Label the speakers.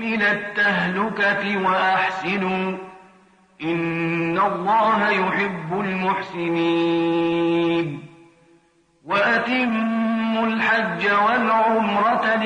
Speaker 1: إلى التهلكة وأحسنوا إن الله يحب المحسنين وأتموا الحج والعمرة